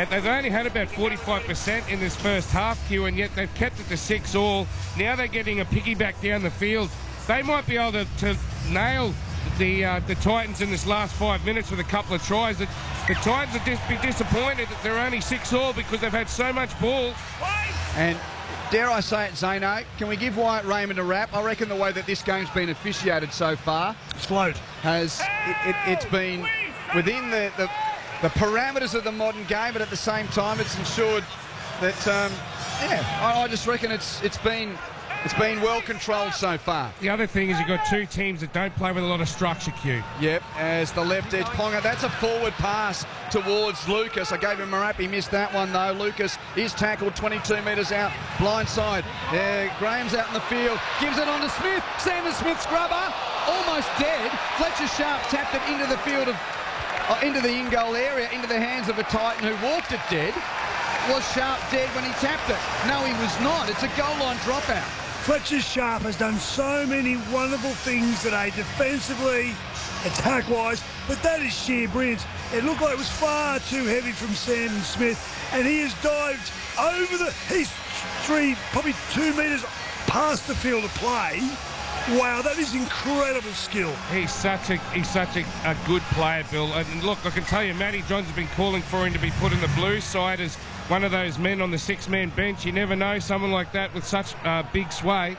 And they've only had about 45% in this first half, Q, and yet they've kept it to 6-all. Now they're getting a piggyback down the field. They might be able to nail the Titans in this last 5 minutes with a couple of tries. The Titans would just be disappointed that they're only 6-all because they've had so much ball. And dare I say it, Zano, can we give Wyatt Raymond a rap? I reckon the way that this game's been officiated so far it's been within the parameters of the modern game, but at the same time it's ensured that I just reckon it's been well controlled so far. The other thing is you've got two teams that don't play with a lot of structure, Q. Yep, as the left edge, Ponga, that's a forward pass towards Lucas. I gave him a rap, he missed that one though. Lucas is tackled 22 metres out, blind side. Graham's out in the field, gives it on to Smith. Sandon Smith's grubber, almost dead. Fletcher Sharp tapped it into the field of, into the in-goal area, into the hands of a Titan who walked it dead. Was Sharp dead when he tapped it? No, he was not. It's a goal line dropout. Fletcher Sharp has done so many wonderful things today, defensively, attack-wise, but that is sheer brilliance. It looked like it was far too heavy from Sandon Smith, and he has dived over he's probably 2 metres past the field of play. Wow, that is incredible skill. He's such a good player, Bill. And look, I can tell you, Matty Johns has been calling for him to be put in the blue side as one of those men on the six-man bench. You never know, someone like that with such big sway.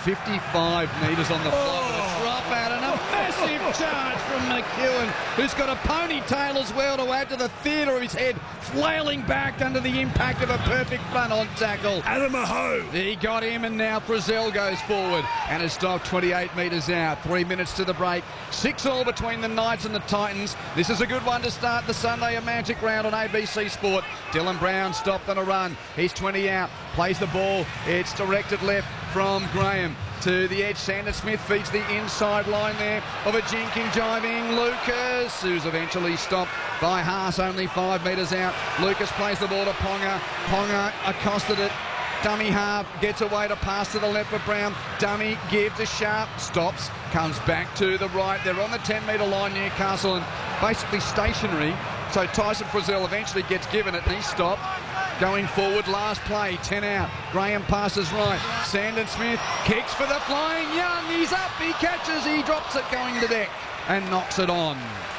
55 metres on the floor with a drop out and a massive charge from McEwen, who's got a ponytail as well to add to the theatre of his head, flailing back under the impact of a perfect front-on tackle. Adam Aho. He got him, and now Frizzell goes forward and has stopped 28 metres out. 3 minutes to the break. 6-all between the Knights and the Titans. This is a good one to start the Sunday of Magic Round on ABC Sport. Dylan Brown stopped on a run. He's 20 out, plays the ball. It's directed left from Graham to the edge. Sandon Smith feeds the inside line there of a jinking, jiving Lucas, who's eventually stopped by Haas, only 5 metres out. Lucas plays the ball to Ponga. Ponga accosted it. Dummy half, gets away to pass to the left for Brown. Dummy, give to Sharp, stops, comes back to the right. They're on the 10-metre line, Newcastle, and basically stationary. So Tyson Frizzell eventually gets given it, and he stopped. Going forward, last play, 10 out. Graham passes right. Sandon Smith kicks for the flying Young. He's up, he catches, he drops it going to deck and knocks it on.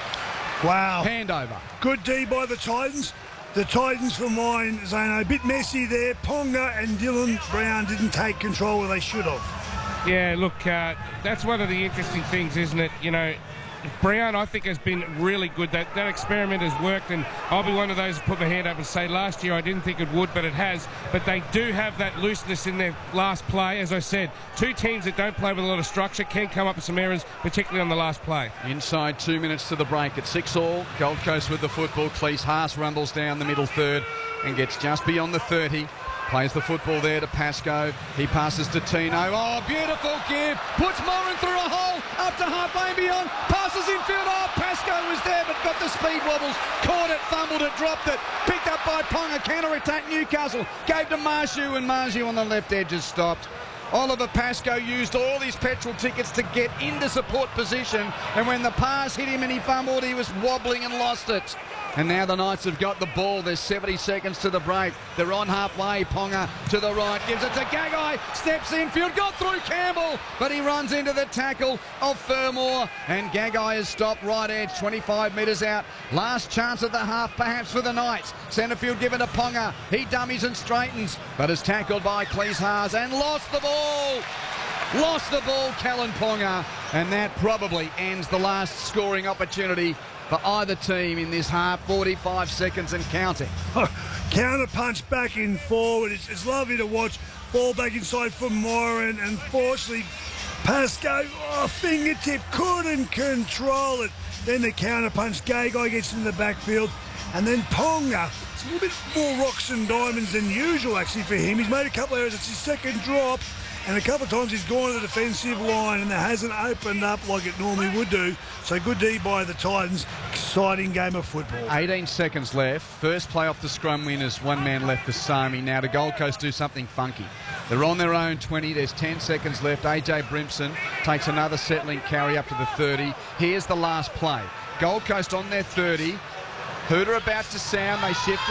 Wow. Handover. Good D by the Titans. The Titans for mine, Zano, a bit messy there. Ponga and Dylan Brown didn't take control where they should have. Yeah, look, that's one of the interesting things, isn't it? You know, Brown, I think, has been really good. That experiment has worked, and I'll be one of those who put my hand up and say last year I didn't think it would, but it has. But they do have that looseness in their last play. As I said, two teams that don't play with a lot of structure can come up with some errors, particularly on the last play. Inside 2 minutes to the break at 6-all. Gold Coast with the football. Cleese Haas rumbles down the middle third and gets just beyond the 30. Plays the football there to Pascoe. He passes to Tino. Oh, beautiful give. Puts Moran through a hole. Up to halfway and beyond. Passes infield. Oh, Pascoe was there but got the speed wobbles. Caught it, fumbled it, dropped it. Picked up by Ponga. Counter-attack Newcastle. Gave to Marshu, and Marshu on the left edge has stopped. Oliver Pascoe used all his petrol tickets to get into support position, and when the pass hit him and he fumbled, he was wobbling and lost it. And now the Knights have got the ball. There's 70 seconds to the break. They're on halfway. Ponga to the right, gives it to Gagai, steps infield, got through Campbell, but he runs into the tackle of Fermor, and Gagai has stopped right edge, 25 metres out. Last chance at the half perhaps for the Knights. Centrefield given to Ponga. He dummies and straightens, but is tackled by Cleese Haas and lost the ball. Lost the ball, Callan Ponga, and that probably ends the last scoring opportunity for either team in this half. 45 seconds and counting. Counter punch back and forward. It's lovely to watch. Ball back inside for Moran, and fortunately Pascoe, fingertip, couldn't control it. Then the counter punch, Gagai gets in the backfield, and then Ponga. It's a little bit more rocks and diamonds than usual actually for him. He's made a couple of errors. It's his second drop, and a couple of times he's gone to the defensive line and it hasn't opened up like it normally would do. So good D by the Titans. Exciting game of football. 18 seconds left. First play off the scrum winners. 1 man left for Sami. Now to Gold Coast do something funky. They're on their own 20. There's 10 seconds left. AJ Brimson takes another settling carry up to the 30. Here's the last play. Gold Coast on their 30. Hooter about to sound. They shift